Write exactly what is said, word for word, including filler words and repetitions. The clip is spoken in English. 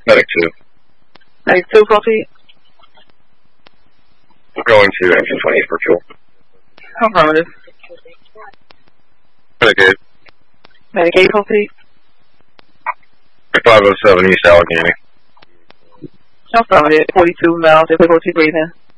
Medic two. Medic two, proceed. We're going to engine twenty-eight for fuel. Affirmative. Medic eight. Medic eight, proceed. five oh seven East Allegheny. Affirmative. forty-two miles, difficulty breathing.